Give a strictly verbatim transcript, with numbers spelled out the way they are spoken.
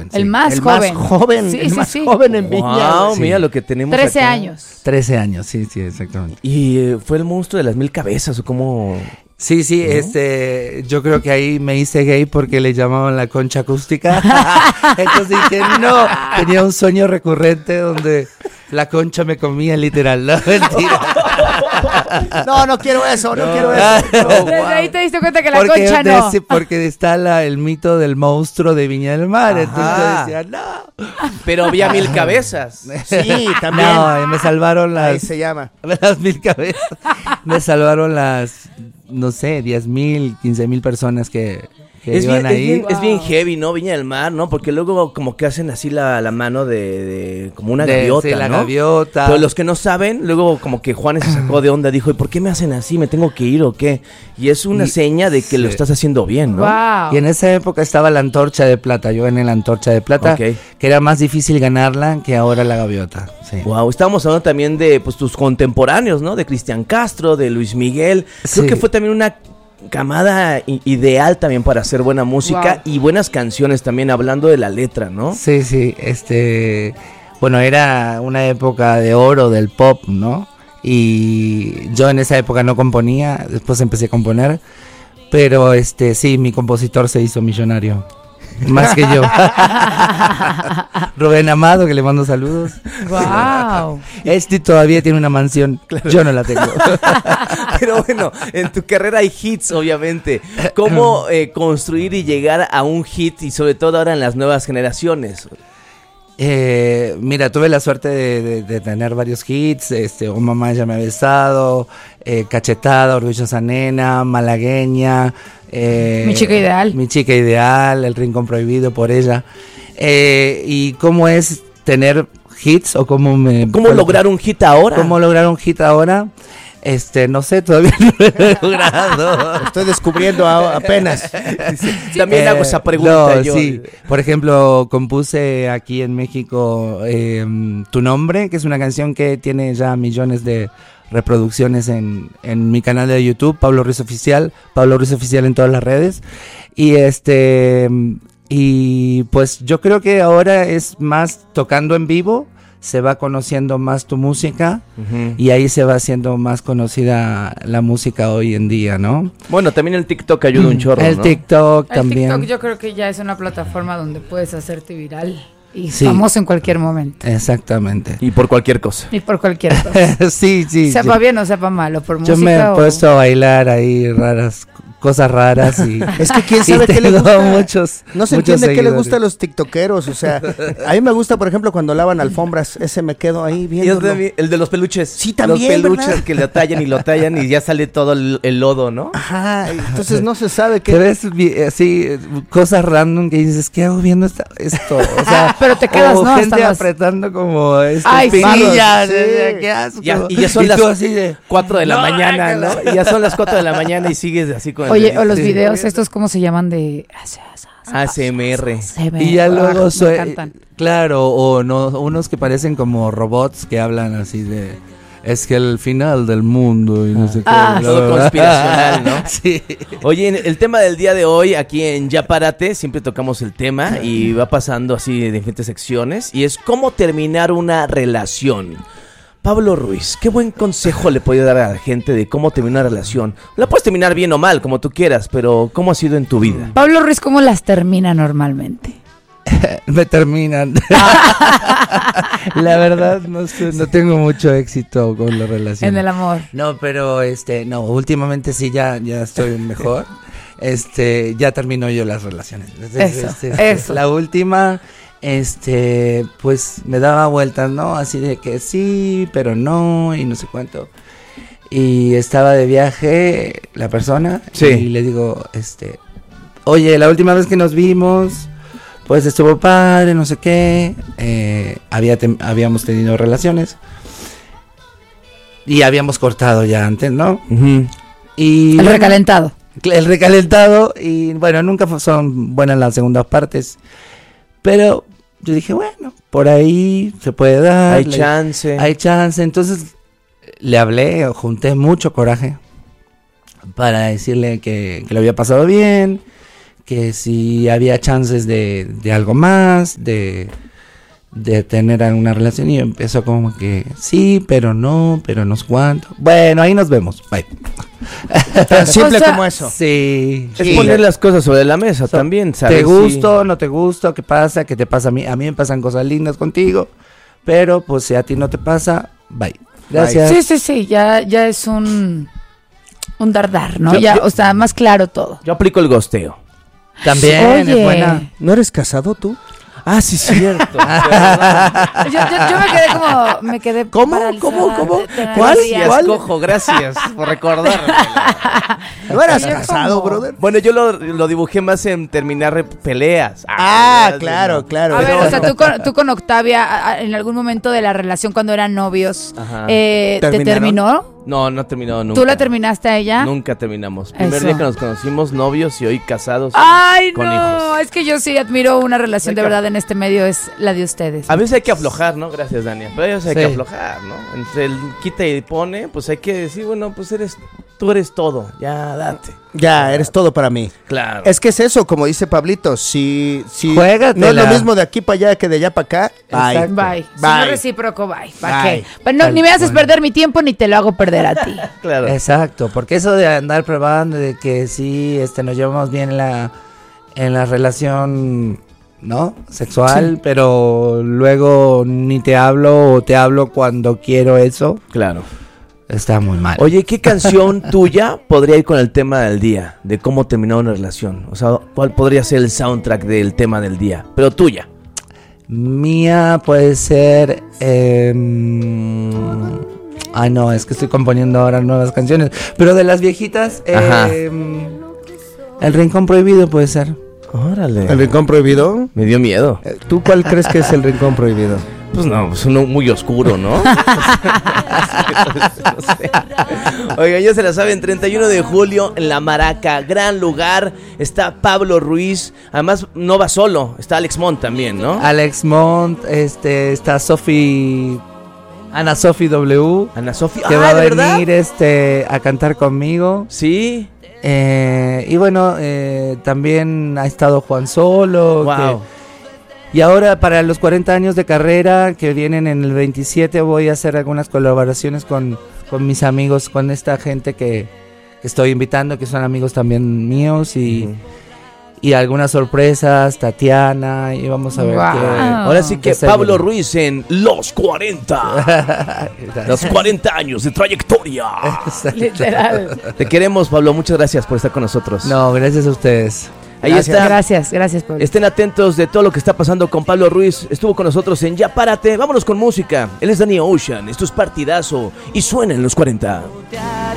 Sí. El más el joven. más joven, Sí, el sí, más sí. joven en Viña. Wow, Sí. mira lo que tenemos trece acá. años. trece años, sí, sí, exactamente. Y eh, fue el monstruo de las mil cabezas, o cómo... Sí, sí, ¿no? este, yo creo que ahí me hice gay porque le llamaban la concha acústica. Entonces dije, no, tenía un sueño recurrente donde la concha me comía literal, no, mentira. No, no quiero eso, no, No. quiero eso. No, Desde wow. ahí te diste cuenta que la Porque, concha de no. ese- porque está la, el mito del monstruo de Viña del Mar. Ajá. Entonces yo decía, no. Pero había mil cabezas. Sí, también. No, me salvaron Ahí las, se llama. las mil cabezas. Me salvaron las, no sé, diez mil, quince mil personas que, que Es iban bien, ahí. es, bien, es bien Wow. heavy, ¿no? Viña del Mar, ¿no? Porque luego como que hacen así la, la mano de, de... como una De- gaviota, sí, la ¿no? gaviota. Pero los que no saben, luego como que Juanes se sacó de onda, dijo, ¿y por qué me hacen así? ¿Me tengo que ir o qué? Y es una Y- seña de que lo sí. estás haciendo bien, ¿no? Wow. Y en esa época estaba la antorcha de plata. Yo gané la antorcha de plata, Ok. que era más difícil ganarla que ahora la gaviota. Sí. Wow, estábamos hablando también de pues tus contemporáneos, ¿no? De Cristian Castro, de Luis Miguel. Creo Sí. que fue también una camada i- ideal también para hacer buena música Wow. y buenas canciones también, hablando de la letra, ¿no? Sí, sí, este, bueno, era una época de oro del pop, ¿no? Y yo en esa época no componía, después empecé a componer, pero este, sí, mi compositor se hizo millonario, más que yo. Rubén Amado, que le mando saludos. Wow. Este todavía tiene una mansión, yo no la tengo. Pero bueno, en tu carrera hay hits, obviamente. ¿Cómo eh, construir y llegar a un hit y sobre todo ahora en las nuevas generaciones? Eh, mira, tuve la suerte de, de- de tener varios hits, este, Oh Mamá Ya Me Ha Besado, eh, Cachetada, Orgullosa Nena, Malagueña, eh, Mi Chica Ideal. Mi Chica Ideal, El Rincón Prohibido por ella. Eh, ¿y cómo es tener hits o cómo me... ¿Cómo lograr un hit ahora? ¿Cómo lograr un hit ahora? Este, no sé, todavía no lo he logrado. Estoy descubriendo a- apenas. También Eh, hago esa pregunta no, yo. sí. Por ejemplo, compuse aquí en México eh, Tu Nombre, que es una canción que tiene ya millones de reproducciones en, en mi canal de YouTube, Pablo Ruiz Oficial, Pablo Ruiz Oficial en todas las redes. Y este y pues yo creo que ahora es más tocando en vivo, se va conociendo más tu música. Ujú. Y ahí se va haciendo más conocida la música hoy en día, ¿no? Bueno, también el TikTok ayuda un chorro, El ¿no? TikTok El también. TikTok yo creo que ya es una plataforma donde puedes hacerte viral y Sí. famoso en cualquier momento. Exactamente. Y por cualquier cosa. Y por cualquier cosa. sí, sí. sepa yo, bien o sepa mal, o por yo música me he o... puesto a bailar ahí raras, cosas raras y Es que quién y sabe qué le tengo gusta. muchos, No se muchos entiende qué le seguidores. gusta a los tiktokeros. O sea, a mí me gusta, por ejemplo, cuando lavan alfombras. Ese me quedo ahí Y es viendo. de- el de los peluches. Sí, también, Los peluches ¿verdad? que lo tallan y lo tallan y ya sale todo el, el lodo, ¿no? Ajá, entonces no se sabe Te qué. ves vi- así, eh, cosas random que dices, ¿qué hago viendo esta- esto? O sea, Pero te quedas, o ¿no? gente Hasta las- apretando como este Ay, sí. pinillas, Sí. o sea, qué asco. Ya- y ya son Y las tú así de, cuatro de la No, mañana, ¿no? guácala. Y ya son las cuatro de la mañana y sigues así con el Oye, dedito. o los Sí. videos estos, ¿cómo se llaman? De... A S M R. Se ve. Y ya Ah, luego me sue- encantan. claro, o no, unos que parecen como robots que hablan así de es que el final del mundo y no sé qué. Ah, bla, todo bla, bla. conspiracional, ¿no? Sí. Oye, en el tema del día de hoy, aquí en Ya Párate, siempre tocamos el tema y va pasando así de diferentes secciones. Y es cómo terminar una relación. Pablo Ruiz, ¿qué buen consejo le puede dar a la gente de cómo terminar una relación? La puedes terminar bien o mal, como tú quieras, pero ¿cómo ha sido en tu vida? Pablo Ruiz, ¿cómo las termina normalmente? Me terminan. La verdad no sé, no tengo mucho éxito con la relación. En el amor. No, pero este, no, últimamente sí ya, ya estoy mejor. Este, ya termino yo las relaciones. Entonces, Eso, este, eso. La última, este, pues me daba vueltas, ¿no? Así de que sí, pero no, y no sé cuánto. Y estaba de viaje la persona, Sí. y le digo, este, oye, la última vez que nos vimos, pues estuvo padre, no sé qué, eh, había tem- habíamos tenido relaciones. Y habíamos cortado ya antes, ¿no? Ujú. Y El bueno, recalentado. el recalentado, y bueno, nunca fu- son buenas las segundas partes, pero yo dije, bueno, por ahí se puede dar, Hay le- chance. hay chance, entonces le hablé, o junté mucho coraje para decirle que, que lo había pasado bien, que si había chances de, de algo más, de, de tener alguna relación, y empezó como que sí, pero no, pero no sé cuánto. Bueno, ahí nos vemos, bye. Tan simple O sea, como eso. Sí, Es sí. poner las cosas sobre la mesa So, también, ¿sabes? ¿Te Sí. gusto, no te gusto? ¿Qué pasa? ¿Qué te pasa a mí? A mí me pasan cosas lindas contigo, pero pues si a ti no te pasa, bye. Gracias. Sí, sí, sí, ya, ya es un, un dardar, ¿no? Yo- ya, yo- o sea, más claro todo. Yo aplico el gosteo. También Oye. es buena. ¿No eres casado tú? Ah, sí, cierto. Yo, yo, yo me quedé como, me quedé ¿Cómo? paralizada ¿Cómo? ¿Cómo? de tener ¿Cuál? días. ¿Cuál? Cojo, gracias por recordarme. ¿No eras Yo casado, como- brother? Bueno, yo lo, lo dibujé más en terminar re- peleas. Ah, ya, claro, no. claro. A ver, Pero- o sea, tú con, tú con Octavia, a- a- en algún momento de la relación cuando eran novios, Ajá. eh, ¿te ¿Terminaron? terminó? No, no ha terminado nunca. ¿Tú la terminaste a ella? Nunca terminamos. Primer Eso. día que nos conocimos, novios, y hoy casados. Ay, con no, hijos. es que yo sí admiro una relación de Hay que- verdad en este medio, es la de ustedes. A veces hay que aflojar, ¿no? Gracias, Dania. Pero a veces hay Sí. que aflojar, ¿no? Entre el quita y pone, pues hay que decir, bueno, pues eres, tú eres todo. Ya, date. Ya, eres todo para mí. Claro. Es que es eso, como dice Pablito, si, si Juégatela. no es lo mismo de aquí para allá que de allá para acá, bye. Exacto. Bye. Si Bye. no es recíproco, bye. ¿Para Bye. qué? Pues no, Tal ni me haces cual. perder mi tiempo ni te lo hago perder a ti. Claro. Exacto, porque eso de andar probando de que sí, este, nos llevamos bien en la, en la relación, ¿no? Sexual, pero luego ni te hablo o te hablo cuando quiero eso, Claro. está muy mal. Oye, ¿qué canción tuya podría ir con el tema del día? De cómo terminar una relación. O sea, ¿cuál podría ser el soundtrack del tema del día? Pero tuya. Mía puede ser... Eh, ay, no, es que estoy componiendo ahora nuevas canciones. Pero de las viejitas, Ajá. eh, El Rincón Prohibido puede ser. Órale. ¿El rincón prohibido? Me dio miedo. Eh, ¿Tú cuál crees que es el rincón prohibido? Pues no, es uno muy oscuro, ¿no? No sé. Oigan, ya se la saben, treinta y uno de julio en La Maraca, gran lugar. Está Pablo Ruiz. Además, no va solo, está Alex Mont también, ¿no? Alex Mont, este, está Sofi, Ana Sofi W, Ana Sofía. que Ah, va a ¿de verdad? venir este, a cantar conmigo. Sí. Eh, y bueno, eh, también ha estado Juan Solo. Wow. que- y ahora para los cuarenta años de carrera que vienen en el veintisiete voy a hacer algunas colaboraciones con, con mis amigos, con esta gente que, que estoy invitando, que son amigos también míos y, Ujú. y algunas sorpresas, Tatiana, y vamos a ver Wow. qué... Ahora sí que qué se Pablo viene. Ruiz en Los cuarenta. Los cuarenta años de trayectoria. Literal. Te queremos, Pablo. Muchas gracias por estar con nosotros. No, gracias a ustedes. Ahí Gracias. está. Gracias, gracias, Pablo. Estén atentos de todo lo que está pasando con Pablo Ruiz. Estuvo con nosotros en Ya Párate. Vámonos con música. Él es Danny Ocean. Esto es Partidazo. Y suena en Los cuarenta.